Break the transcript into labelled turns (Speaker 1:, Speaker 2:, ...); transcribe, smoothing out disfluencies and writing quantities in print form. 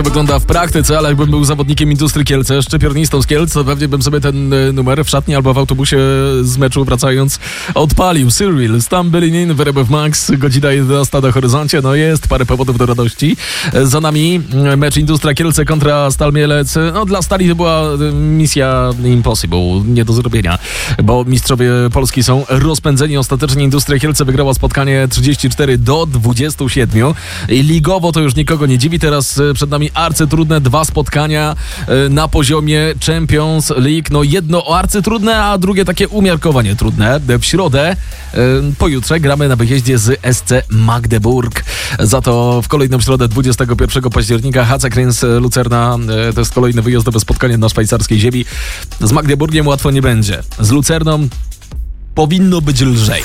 Speaker 1: Wygląda w praktyce, ale jakbym był zawodnikiem Industrii Kielce, szczypiornistą z Kielc, to pewnie bym sobie ten numer w szatni albo w autobusie z meczu wracając odpalił. Cyril, Stumbling in, Werebew Max, godzina 11 na horyzoncie. No jest parę powodów do radości. Za nami mecz Industria Kielce kontra Stal Mielec. No dla Stali to była misja impossible, nie do zrobienia, bo mistrzowie Polski są rozpędzeni. Ostatecznie Industria Kielce wygrała spotkanie 34-27. I ligowo to już nikogo nie dziwi. Teraz przed nami arcytrudne 2 spotkania na poziomie Champions League. No jedno arcytrudne, a drugie takie umiarkowanie trudne. W środę, pojutrze gramy na wyjeździe z SC Magdeburg. Za to w kolejną środę 21 października HC Kryns Lucerna. To jest kolejne wyjazdowe spotkanie na szwajcarskiej ziemi. Z Magdeburgiem łatwo nie będzie. Z Lucerną powinno być lżej.